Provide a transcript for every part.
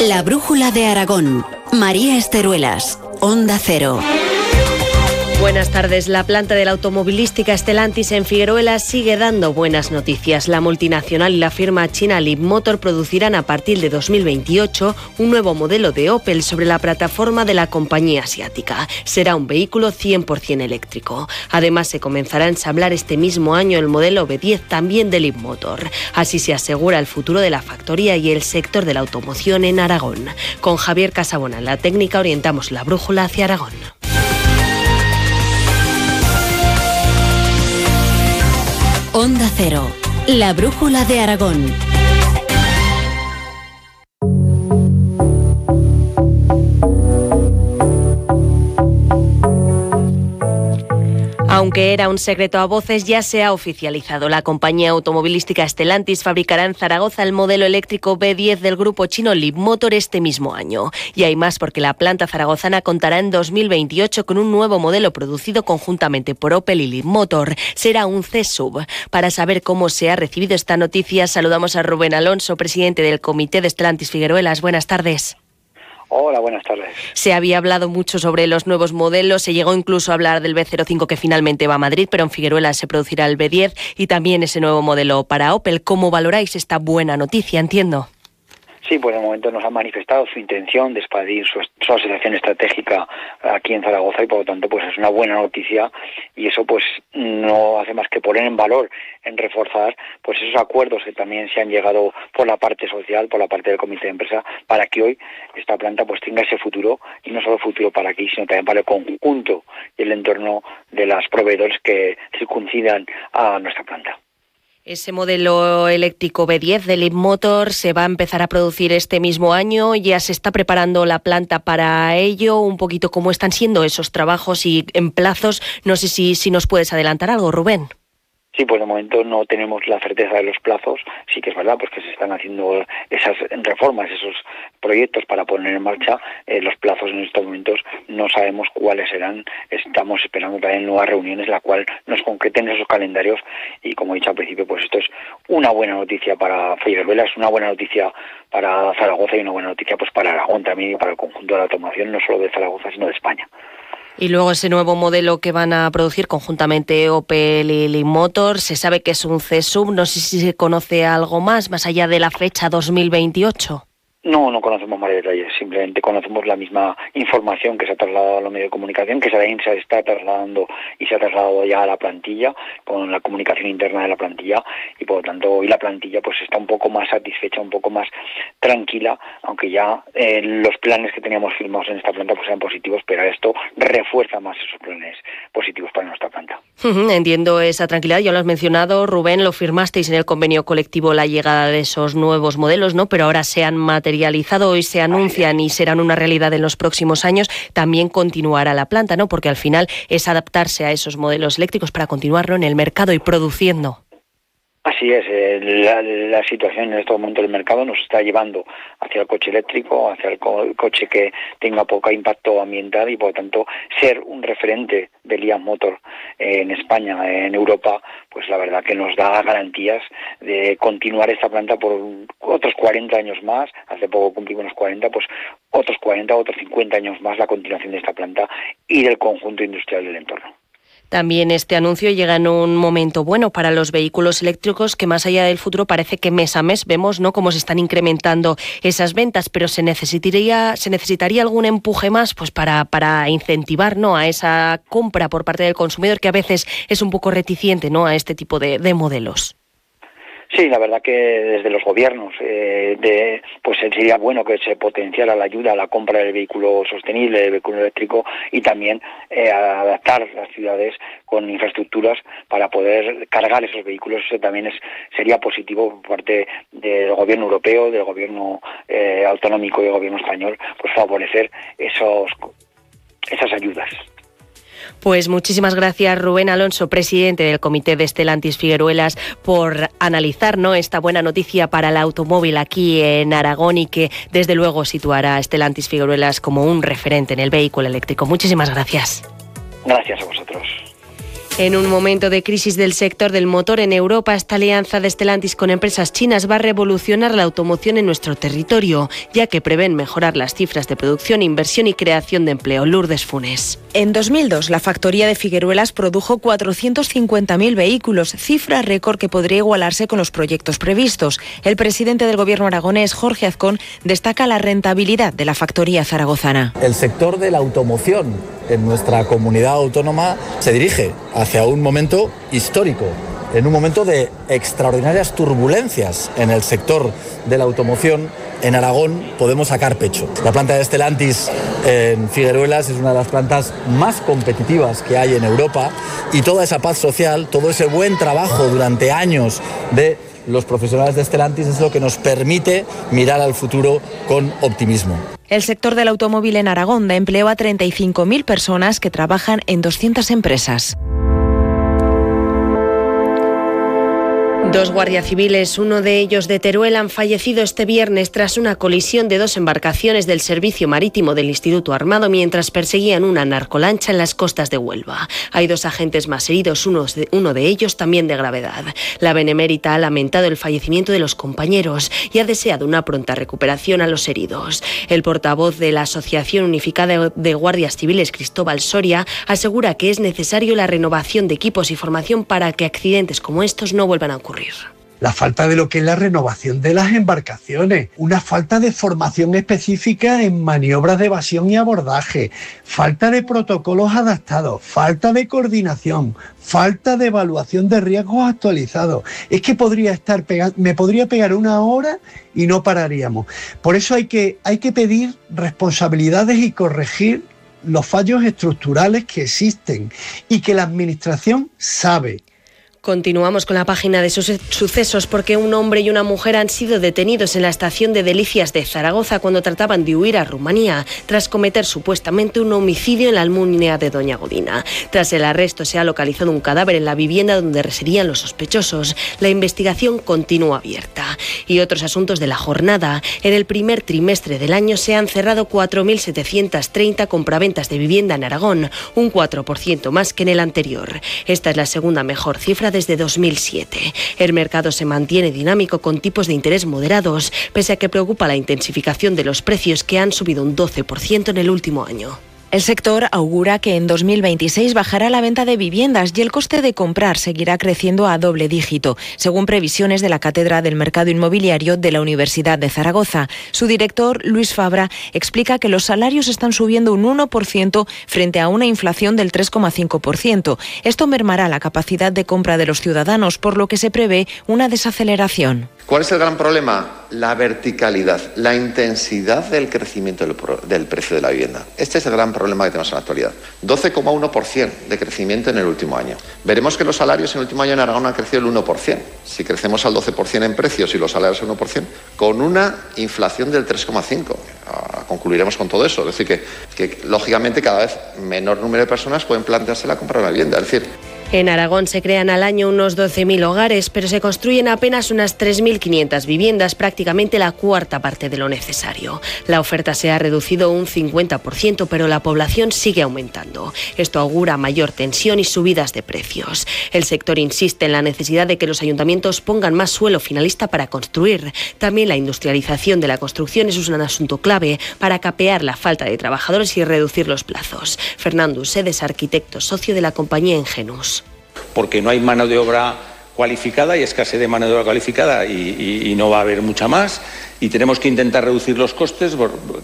La brújula de Aragón. María Esteruelas, Onda Cero. Buenas tardes. La planta de la automovilística Stellantis en Figueruelas sigue dando buenas noticias. La multinacional y la firma china Leapmotor producirán a partir de 2028 un nuevo modelo de Opel sobre la plataforma de la compañía asiática. Será un vehículo 100% eléctrico. Además, se comenzará a ensamblar este mismo año el modelo B10 también de Leapmotor. Así se asegura el futuro de la factoría y el sector de la automoción en Aragón. Con Javier Casabona en la técnica orientamos la brújula hacia Aragón. Onda Cero, la brújula de Aragón. Aunque era un secreto a voces, ya se ha oficializado. La compañía automovilística Stellantis fabricará en Zaragoza el modelo eléctrico B10 del grupo chino Leapmotor este mismo año. Y hay más porque la planta zaragozana contará en 2028 con un nuevo modelo producido conjuntamente por Opel y Leapmotor. Será un C-Sub. Para saber cómo se ha recibido esta noticia, saludamos a Rubén Alonso, presidente del comité de Stellantis Figueruelas. Buenas tardes. Hola, buenas tardes. Se había hablado mucho sobre los nuevos modelos, se llegó incluso a hablar del B05 que finalmente va a Madrid, pero en Figueruelas se producirá el B10 y también ese nuevo modelo para Opel. ¿Cómo valoráis esta buena noticia? Entiendo. Sí, pues de momento nos ha manifestado su intención de expandir su asociación estratégica aquí en Zaragoza y por lo tanto pues es una buena noticia y eso pues no hace más que poner en valor, en reforzar pues esos acuerdos que también se han llegado por la parte social, por la parte del comité de empresa, para que hoy esta planta pues tenga ese futuro y no solo futuro para aquí, sino también para el conjunto y el entorno de los proveedores que circuncidan a nuestra planta. Ese modelo eléctrico B10 de Leapmotor se va a empezar a producir este mismo año. Ya se está preparando la planta para ello. Un poquito cómo están siendo esos trabajos y en plazos. No sé si nos puedes adelantar algo, Rubén. Sí, pues de momento no tenemos la certeza de los plazos. Sí que es verdad pues que se están haciendo esas reformas, esos proyectos para poner en marcha. Los plazos en estos momentos no sabemos cuáles serán. Estamos esperando también nuevas reuniones en la cual nos concreten esos calendarios y como he dicho al principio, pues esto es una buena noticia para Figueruelas, una buena noticia para Zaragoza y una buena noticia pues para Aragón también y para el conjunto de la automoción, no solo de Zaragoza sino de España. Y luego ese nuevo modelo que van a producir conjuntamente Opel y Leapmotor, se sabe que es un C-Sub, no sé si se conoce algo más allá de la fecha 2028. No conocemos más detalles, simplemente conocemos la misma información que se ha trasladado a los medios de comunicación, que se está trasladando y se ha trasladado ya a la plantilla, con la comunicación interna de la plantilla, y por lo tanto hoy la plantilla pues está un poco más satisfecha, un poco más tranquila, aunque ya los planes que teníamos firmados en esta planta pues eran positivos, pero esto refuerza más esos planes positivos para nuestra planta. Entiendo esa tranquilidad, ya lo has mencionado, Rubén, lo firmasteis en el convenio colectivo la llegada de esos nuevos modelos, ¿no? Pero ahora se han materializado, hoy se anuncian y serán una realidad en los próximos años. También continuará la planta, ¿no? Porque al final es adaptarse a esos modelos eléctricos para continuarlo en el mercado y produciendo. Así es, la situación en estos momentos del mercado nos está llevando hacia el coche eléctrico, hacia el coche que tenga poco impacto ambiental y por lo tanto ser un referente de Leapmotor en España, en Europa, pues la verdad que nos da garantías de continuar esta planta por otros 40 años más. Hace poco cumplimos los 40, pues otros 40, otros 50 años más la continuación de esta planta y del conjunto industrial del entorno. También este anuncio llega en un momento bueno para los vehículos eléctricos que más allá del futuro parece que mes a mes vemos, ¿no?, cómo se están incrementando esas ventas, pero se necesitaría algún empuje más pues para incentivar, ¿no?, a esa compra por parte del consumidor que a veces es un poco reticente, ¿no?, a este tipo de modelos. Sí, la verdad que desde los gobiernos pues sería bueno que se potenciara la ayuda a la compra del vehículo sostenible, del vehículo eléctrico y también adaptar las ciudades con infraestructuras para poder cargar esos vehículos. Eso también sería positivo por parte del gobierno europeo, del gobierno autonómico y del gobierno español, pues favorecer esas ayudas. Pues muchísimas gracias, Rubén Alonso, presidente del comité de Stellantis Figueruelas, por analizar, ¿no?, esta buena noticia para el automóvil aquí en Aragón y que desde luego situará a Stellantis Figueruelas como un referente en el vehículo eléctrico. Muchísimas gracias. Gracias a vosotros. En un momento de crisis del sector del motor en Europa, esta alianza de Stellantis con empresas chinas va a revolucionar la automoción en nuestro territorio, ya que prevén mejorar las cifras de producción, inversión y creación de empleo. Lourdes Funes. En 2002, la factoría de Figueruelas produjo 450.000 vehículos, cifra récord que podría igualarse con los proyectos previstos. El presidente del Gobierno aragonés, Jorge Azcón, destaca la rentabilidad de la factoría zaragozana. El sector de la automoción en nuestra comunidad autónoma se dirige hacia un momento histórico, en un momento de extraordinarias turbulencias en el sector de la automoción. En Aragón podemos sacar pecho. La planta de Stellantis en Figueruelas es una de las plantas más competitivas que hay en Europa, y toda esa paz social, todo ese buen trabajo durante años de los profesionales de Stellantis es lo que nos permite mirar al futuro con optimismo. El sector del automóvil en Aragón da empleo a 35.000 personas que trabajan en 200 empresas. 2 guardias civiles, uno de ellos de Teruel, han fallecido este viernes tras una colisión de 2 embarcaciones del Servicio Marítimo del Instituto Armado mientras perseguían una narcolancha en las costas de Huelva. Hay 2 agentes más heridos, uno de ellos también de gravedad. La Benemérita ha lamentado el fallecimiento de los compañeros y ha deseado una pronta recuperación a los heridos. El portavoz de la Asociación Unificada de Guardias Civiles, Cristóbal Soria, asegura que es necesario la renovación de equipos y formación para que accidentes como estos no vuelvan a ocurrir. La falta de lo que es la renovación de las embarcaciones, una falta de formación específica en maniobras de evasión y abordaje, falta de protocolos adaptados, falta de coordinación, falta de evaluación de riesgos actualizados. Es que me podría pegar una hora y no pararíamos. Por eso hay que pedir responsabilidades y corregir los fallos estructurales que existen y que la Administración sabe. Continuamos con la página de sucesos porque un hombre y una mujer han sido detenidos en la estación de Delicias de Zaragoza cuando trataban de huir a Rumanía tras cometer supuestamente un homicidio en la Almunia de Doña Godina. Tras el arresto se ha localizado un cadáver en la vivienda donde residían los sospechosos. La investigación continúa abierta. Y otros asuntos de la jornada. En el primer trimestre del año se han cerrado 4.730 compraventas de vivienda en Aragón, un 4% más que en el anterior. Esta es la segunda mejor cifra desde 2007. El mercado se mantiene dinámico con tipos de interés moderados, pese a que preocupa la intensificación de los precios que han subido un 12% en el último año. El sector augura que en 2026 bajará la venta de viviendas y el coste de comprar seguirá creciendo a doble dígito, según previsiones de la Cátedra del Mercado Inmobiliario de la Universidad de Zaragoza. Su director, Luis Fabra, explica que los salarios están subiendo un 1% frente a una inflación del 3,5%. Esto mermará la capacidad de compra de los ciudadanos, por lo que se prevé una desaceleración. ¿Cuál es el gran problema? La verticalidad, la intensidad del crecimiento del precio de la vivienda. Este es el gran problema que tenemos en la actualidad. 12,1% de crecimiento en el último año. Veremos que los salarios en el último año en Aragón han crecido el 1%. Si crecemos al 12% en precios y los salarios al 1%, con una inflación del 3,5%. Concluiremos con todo eso. Es decir, que lógicamente cada vez menor número de personas pueden plantearse la compra de una vivienda. Es decir, en Aragón se crean al año unos 12.000 hogares, pero se construyen apenas unas 3.500 viviendas, prácticamente la cuarta parte de lo necesario. La oferta se ha reducido un 50%, pero la población sigue aumentando. Esto augura mayor tensión y subidas de precios. El sector insiste en la necesidad de que los ayuntamientos pongan más suelo finalista para construir. También la industrialización de la construcción es un asunto clave para capear la falta de trabajadores y reducir los plazos. Fernando Usedes, arquitecto socio de la compañía Engenus. Porque no hay mano de obra cualificada y escasez de mano de obra cualificada y no va a haber mucha más, y tenemos que intentar reducir los costes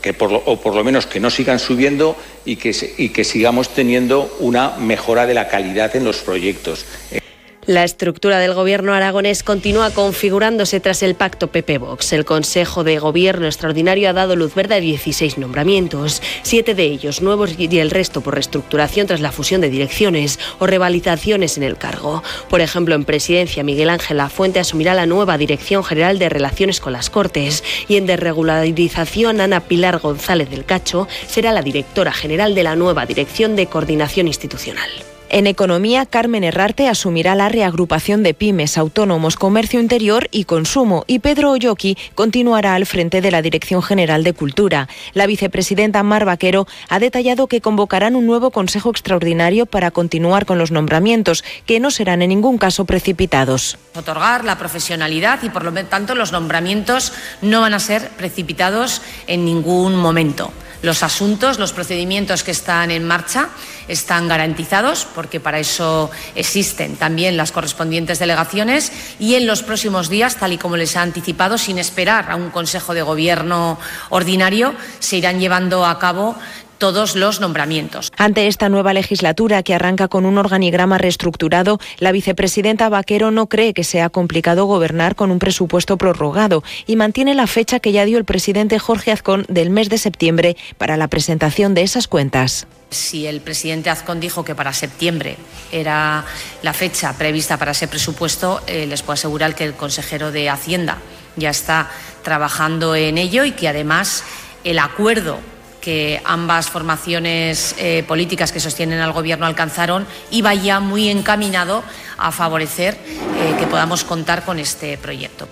o por lo menos que no sigan subiendo y que sigamos teniendo una mejora de la calidad en los proyectos. La estructura del gobierno aragonés continúa configurándose tras el pacto PP-Vox. El Consejo de Gobierno Extraordinario ha dado luz verde a 16 nombramientos, 7 de ellos nuevos y el resto por reestructuración tras la fusión de direcciones o revalidaciones en el cargo. Por ejemplo, en Presidencia, Miguel Ángel Lafuente asumirá la nueva Dirección General de Relaciones con las Cortes y en Desregularización, Ana Pilar González del Cacho será la directora general de la nueva Dirección de Coordinación Institucional. En economía, Carmen Herrarte asumirá la reagrupación de pymes, autónomos, comercio interior y consumo, y Pedro Oyoki continuará al frente de la Dirección General de Cultura. La vicepresidenta Mar Vaquero ha detallado que convocarán un nuevo Consejo Extraordinario para continuar con los nombramientos, que no serán en ningún caso precipitados. Otorgar la profesionalidad y por lo tanto los nombramientos no van a ser precipitados en ningún momento. Los asuntos, los procedimientos que están en marcha están garantizados porque para eso existen también las correspondientes delegaciones y en los próximos días, tal y como les ha anticipado, sin esperar a un Consejo de Gobierno ordinario, se irán llevando a cabo todos los nombramientos. Ante esta nueva legislatura que arranca con un organigrama reestructurado, la vicepresidenta Vaquero no cree que sea complicado gobernar con un presupuesto prorrogado y mantiene la fecha que ya dio el presidente Jorge Azcón del mes de septiembre para la presentación de esas cuentas. Si el presidente Azcón dijo que para septiembre era la fecha prevista para ese presupuesto, les puedo asegurar que el consejero de Hacienda ya está trabajando en ello y que además el acuerdo que ambas formaciones políticas que sostienen al Gobierno alcanzaron iba ya muy encaminado a favorecer que podamos contar con este proyecto.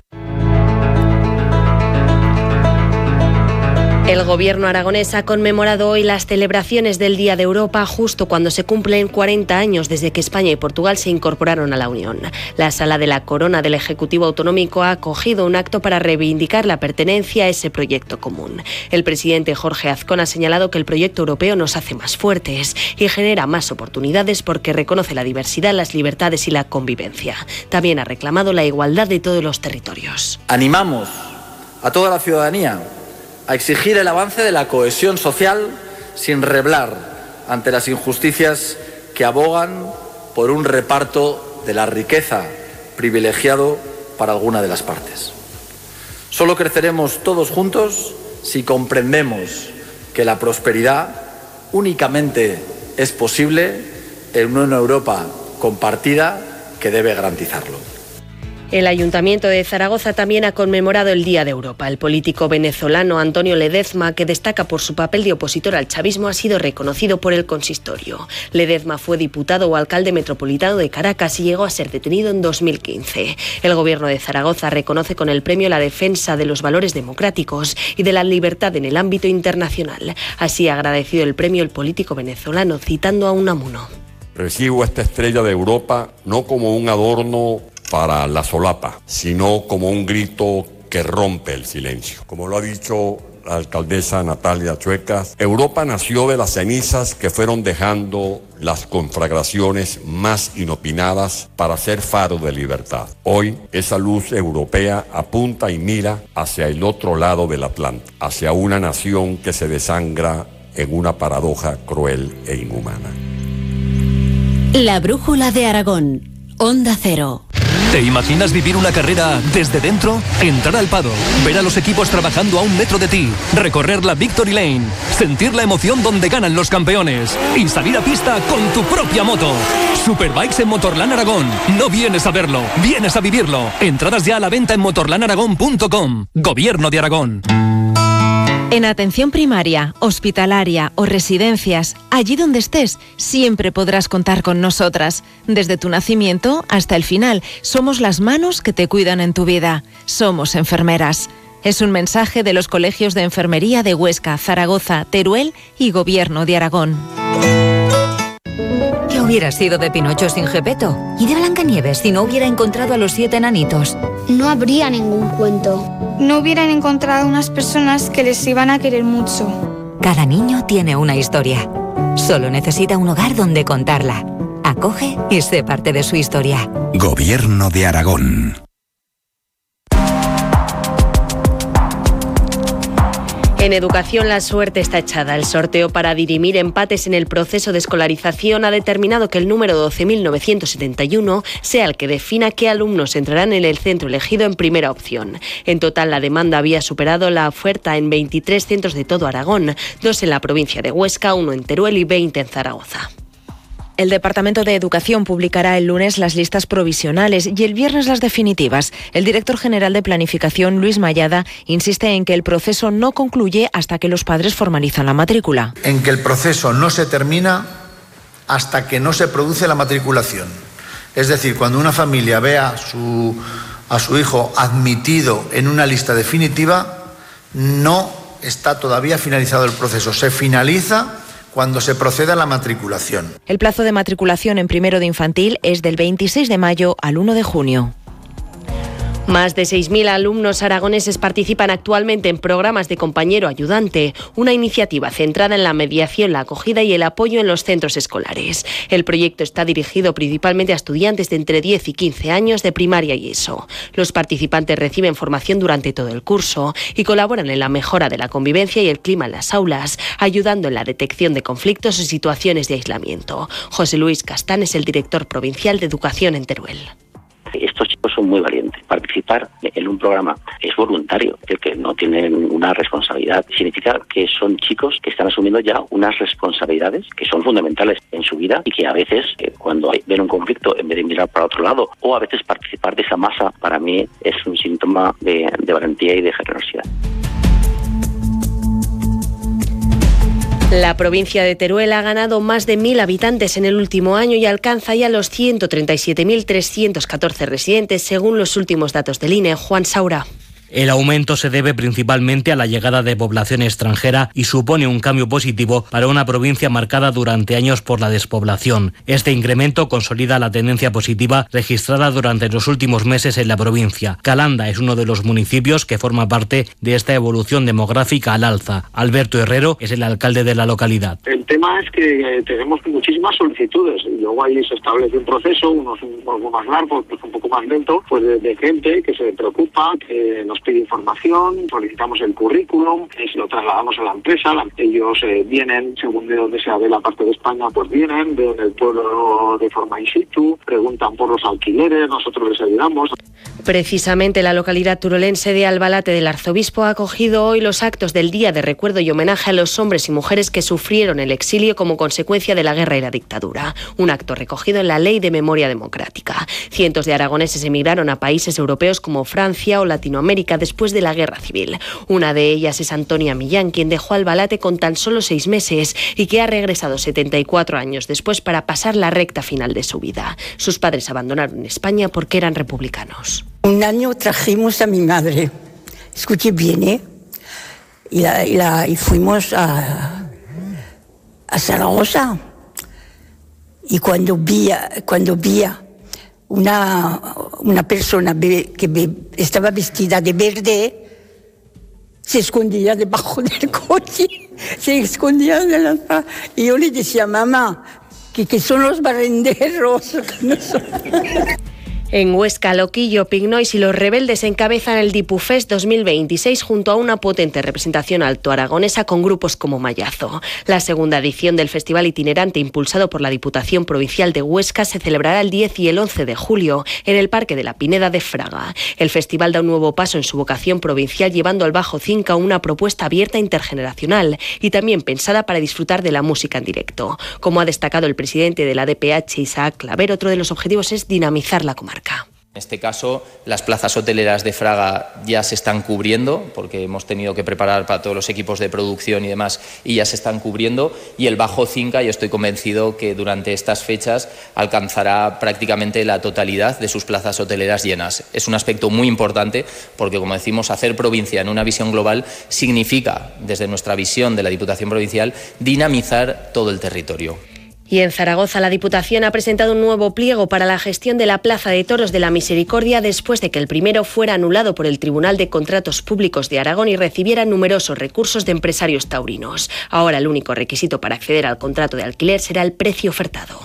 El Gobierno aragonés ha conmemorado hoy las celebraciones del Día de Europa justo cuando se cumplen 40 años desde que España y Portugal se incorporaron a la Unión. La Sala de la Corona del Ejecutivo Autonómico ha acogido un acto para reivindicar la pertenencia a ese proyecto común. El presidente Jorge Azcón ha señalado que el proyecto europeo nos hace más fuertes y genera más oportunidades porque reconoce la diversidad, las libertades y la convivencia. También ha reclamado la igualdad de todos los territorios. Animamos a toda la ciudadanía a exigir el avance de la cohesión social sin reblar ante las injusticias que abogan por un reparto de la riqueza privilegiado para alguna de las partes. Solo creceremos todos juntos si comprendemos que la prosperidad únicamente es posible en una Europa compartida que debe garantizarlo. El Ayuntamiento de Zaragoza también ha conmemorado el Día de Europa. El político venezolano Antonio Ledezma, que destaca por su papel de opositor al chavismo, ha sido reconocido por el consistorio. Ledezma fue diputado o alcalde metropolitano de Caracas y llegó a ser detenido en 2015. El Gobierno de Zaragoza reconoce con el premio la defensa de los valores democráticos y de la libertad en el ámbito internacional. Así ha agradecido el premio el político venezolano, citando a Unamuno. Recibo esta estrella de Europa no como un adorno para la solapa, sino como un grito que rompe el silencio. Como lo ha dicho la alcaldesa Natalia Chuecas, Europa nació de las cenizas que fueron dejando las conflagraciones más inopinadas para ser faro de libertad. Hoy, esa luz europea apunta y mira hacia el otro lado del Atlántico, hacia una nación que se desangra en una paradoja cruel e inhumana. La brújula de Aragón. Onda Cero. ¿Te imaginas vivir una carrera desde dentro? Entrar al paddock, ver a los equipos trabajando a un metro de ti, recorrer la Victory Lane, sentir la emoción donde ganan los campeones y salir a pista con tu propia moto. Superbikes en Motorland Aragón. No vienes a verlo, vienes a vivirlo. Entradas ya a la venta en motorlandaragón.com. Gobierno de Aragón. En atención primaria, hospitalaria o residencias, allí donde estés, siempre podrás contar con nosotras. Desde tu nacimiento hasta el final, somos las manos que te cuidan en tu vida. Somos enfermeras. Es un mensaje de los colegios de enfermería de Huesca, Zaragoza, Teruel y Gobierno de Aragón. ¿Qué hubiera sido de Pinocho sin Gepetto? ¿Y de Blancanieves si no hubiera encontrado a los 7 enanitos? No habría ningún cuento. No hubieran encontrado unas personas que les iban a querer mucho. Cada niño tiene una historia. Solo necesita un hogar donde contarla. Acoge y sé parte de su historia. Gobierno de Aragón. En educación la suerte está echada. El sorteo para dirimir empates en el proceso de escolarización ha determinado que el número 12.971 sea el que defina qué alumnos entrarán en el centro elegido en primera opción. En total, la demanda había superado la oferta en 23 centros de todo Aragón, 2 en la provincia de Huesca, 1 en Teruel y 20 en Zaragoza. El Departamento de Educación publicará el lunes las listas provisionales y el viernes las definitivas. El director general de Planificación, Luis Mayada, insiste en que el proceso no concluye hasta que los padres formalizan la matrícula. En que el proceso no se termina hasta que no se produce la matriculación. Es decir, cuando una familia ve a su hijo admitido en una lista definitiva, no está todavía finalizado el proceso. Se finaliza cuando se proceda a la matriculación. El plazo de matriculación en primero de infantil es del 26 de mayo al 1 de junio. Más de 6.000 alumnos aragoneses participan actualmente en programas de compañero ayudante, una iniciativa centrada en la mediación, la acogida y el apoyo en los centros escolares. El proyecto está dirigido principalmente a estudiantes de entre 10 y 15 años de primaria y ESO. Los participantes reciben formación durante todo el curso y colaboran en la mejora de la convivencia y el clima en las aulas, ayudando en la detección de conflictos o situaciones de aislamiento. José Luis Castán es el director provincial de Educación en Teruel. Estos chicos son muy valientes. Participar en un programa es voluntario, el que no tienen una responsabilidad. Significa que son chicos que están asumiendo ya unas responsabilidades que son fundamentales en su vida y que a veces, cuando ven un conflicto, en vez de mirar para otro lado, o a veces participar de esa masa, para mí es un síntoma de valentía y de generosidad. La provincia de Teruel ha ganado más de 1.000 habitantes en el último año y alcanza ya los 137.314 residentes, según los últimos datos del INE. Juan Saura. El aumento se debe principalmente a la llegada de población extranjera y supone un cambio positivo para una provincia marcada durante años por la despoblación. Este incremento consolida la tendencia positiva registrada durante los últimos meses en la provincia. Calanda es uno de los municipios que forma parte de esta evolución demográfica al alza. Alberto Herrero es el alcalde de la localidad. El tema es que tenemos muchísimas solicitudes y luego ahí se establece un proceso, unos un poco más largo, otros un poco más lento, pues de gente que se preocupa, que nos pide información, solicitamos el currículum, se lo trasladamos a la empresa, ellos vienen, según de donde sea de la parte de España, pues vienen, ven el pueblo de forma in situ, preguntan por los alquileres, nosotros les ayudamos. Precisamente la localidad turolense de Albalate del Arzobispo ha acogido hoy los actos del Día de Recuerdo y Homenaje a los hombres y mujeres que sufrieron el exilio como consecuencia de la guerra y la dictadura. Un acto recogido en la Ley de Memoria Democrática. Cientos de aragoneses emigraron a países europeos como Francia o Latinoamérica después de la Guerra Civil. Una de ellas es Antonia Millán, quien dejó Albalate con tan solo 6 meses y que ha regresado 74 años después para pasar la recta final de su vida. Sus padres abandonaron España porque eran republicanos. Un año trajimos a mi madre, escuché bien, y fuimos a Zaragoza. Y cuando vi una persona que estaba vestida de verde, se escondía debajo del coche, se escondía y yo le decía, mamá, que son los barrenderos. No son... En Huesca, Loquillo, Pignois y los rebeldes encabezan el Dipufest 2026 junto a una potente representación altoaragonesa con grupos como Mayazo. La segunda edición del festival itinerante impulsado por la Diputación Provincial de Huesca se celebrará el 10 y el 11 de julio en el Parque de la Pineda de Fraga. El festival da un nuevo paso en su vocación provincial, llevando al Bajo Cinca una propuesta abierta intergeneracional y también pensada para disfrutar de la música en directo. Como ha destacado el presidente de la DPH, Isaac Claver, otro de los objetivos es dinamizar la comarca. En este caso, las plazas hoteleras de Fraga ya se están cubriendo, porque hemos tenido que preparar para todos los equipos de producción y demás, y ya se están cubriendo. Y el Bajo Cinca, yo estoy convencido que durante estas fechas alcanzará prácticamente la totalidad de sus plazas hoteleras llenas. Es un aspecto muy importante, porque, como decimos, hacer provincia en una visión global significa, desde nuestra visión de la Diputación Provincial, dinamizar todo el territorio. Y en Zaragoza, la Diputación ha presentado un nuevo pliego para la gestión de la Plaza de Toros de la Misericordia después de que el primero fuera anulado por el Tribunal de Contratos Públicos de Aragón y recibiera numerosos recursos de empresarios taurinos. Ahora el único requisito para acceder al contrato de alquiler será el precio ofertado.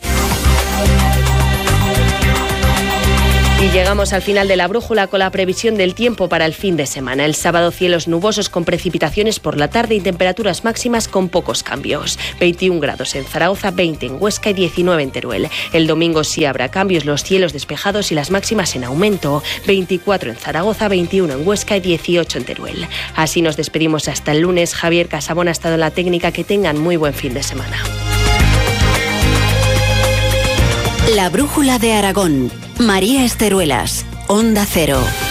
Y llegamos al final de la brújula con la previsión del tiempo para el fin de semana. El sábado, cielos nubosos con precipitaciones por la tarde y temperaturas máximas con pocos cambios. 21 grados en Zaragoza, 20 en Huesca y 19 en Teruel. El domingo sí habrá cambios, los cielos despejados y las máximas en aumento. 24 en Zaragoza, 21 en Huesca y 18 en Teruel. Así nos despedimos hasta el lunes. Javier Casabón ha estado en la técnica. Que tengan muy buen fin de semana. La brújula de Aragón. María Esteruelas, Onda Cero.